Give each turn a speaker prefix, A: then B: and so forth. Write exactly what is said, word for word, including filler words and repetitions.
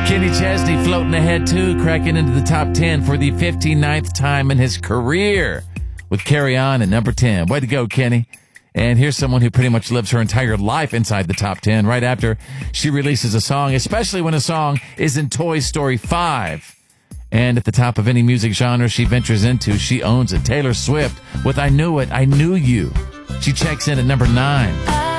A: Kenny Chesney floating ahead too, cracking into the top ten for the fifty-ninth time in his career with Carry On at number ten. Way to go, Kenny. And here's someone who pretty much lives her entire life inside the top ten right after she releases a song, especially when a song is in Toy Story five. And at the top of any music genre she ventures into, she owns it. Taylor Swift with I Knew It, I Knew You. She checks in at number nine.